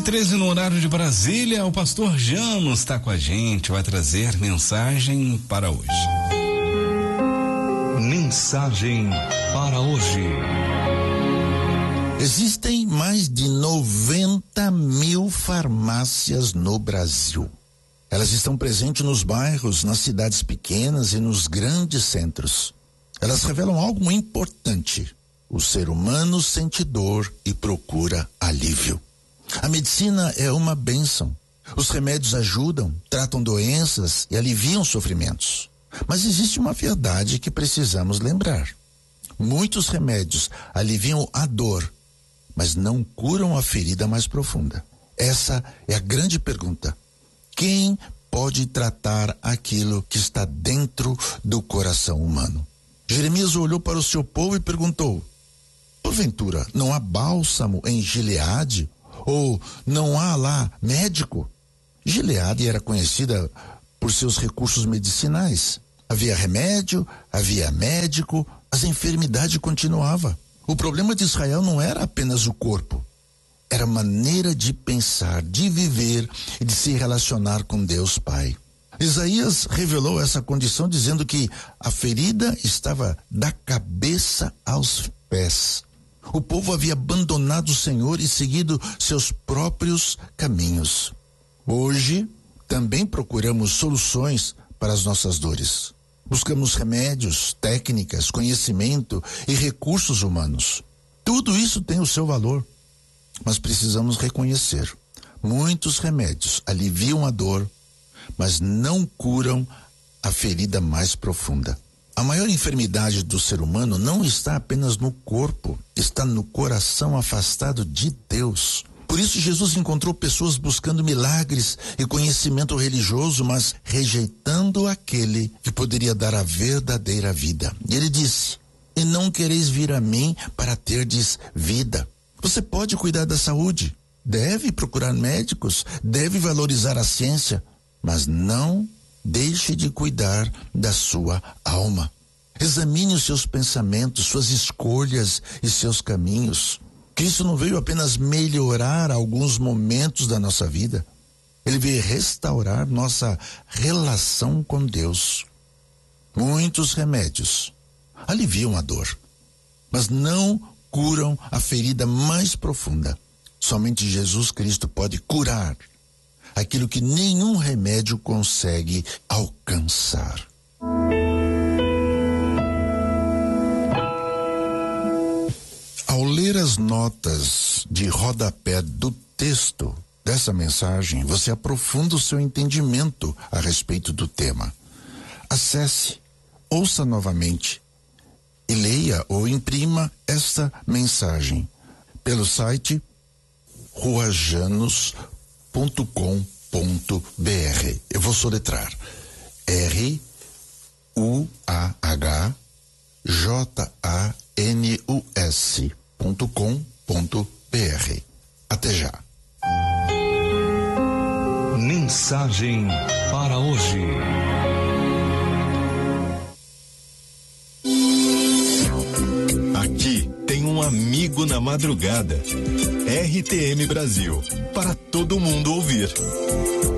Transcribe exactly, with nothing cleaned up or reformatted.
treze no horário de Brasília, o pastor Janos está com a gente, vai trazer mensagem para hoje. Mensagem para hoje. Existem mais de noventa mil farmácias no Brasil. Elas estão presentes nos bairros, nas cidades pequenas e nos grandes centros. Elas revelam algo importante. O ser humano sente dor e procura alívio. A medicina é uma bênção. Os remédios ajudam, tratam doenças e aliviam sofrimentos. Mas existe uma verdade que precisamos lembrar. Muitos remédios aliviam a dor, mas não curam a ferida mais profunda. Essa é a grande pergunta. Quem pode tratar aquilo que está dentro do coração humano? Jeremias olhou para o seu povo e perguntou: porventura, não há bálsamo em Gileade? Ou não há lá médico? Gileade era conhecida por seus recursos medicinais. Havia remédio, havia médico, as enfermidades continuavam. O problema de Israel não era apenas o corpo. Era a maneira de pensar, de viver e de se relacionar com Deus Pai. Isaías revelou essa condição dizendo que a ferida estava da cabeça aos pés. O povo havia abandonado o Senhor e seguido seus próprios caminhos. Hoje, também procuramos soluções para as nossas dores. Buscamos remédios, técnicas, conhecimento e recursos humanos. Tudo isso tem o seu valor, mas precisamos reconhecer: muitos remédios aliviam a dor, mas não curam a ferida mais profunda. A maior enfermidade do ser humano não está apenas no corpo, está no coração afastado de Deus. Por isso Jesus encontrou pessoas buscando milagres e conhecimento religioso, mas rejeitando aquele que poderia dar a verdadeira vida. E ele disse: e não quereis vir a mim para terdes vida. Você pode cuidar da saúde, deve procurar médicos, deve valorizar a ciência, mas não deixe de cuidar da sua alma. Examine os seus pensamentos, suas escolhas e seus caminhos. Cristo não veio apenas melhorar alguns momentos da nossa vida. Ele veio restaurar nossa relação com Deus. Muitos remédios aliviam a dor, mas não curam a ferida mais profunda. Somente Jesus Cristo pode curar aquilo que nenhum remédio consegue alcançar. Ao ler as notas de rodapé do texto dessa mensagem, você aprofunda o seu entendimento a respeito do tema. Acesse, ouça novamente e leia ou imprima esta mensagem pelo site ruajanos ponto com ponto b r. Eu vou soletrar: R U A H J A N U S ponto com ponto b r. Até já. Mensagem para hoje. Aqui tem um amigo na madrugada. R T M Brasil, para todo mundo ouvir.